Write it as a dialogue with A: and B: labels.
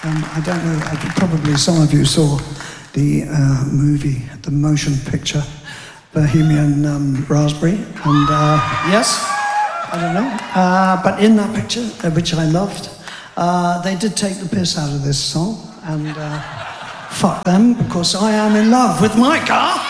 A: I don't know, probably some of you saw the movie, the motion picture, Bohemian Raspberry, and yes, I don't know, but in that picture, which I loved, they did take the piss out of this song, and fuck them, because I am in love with my car.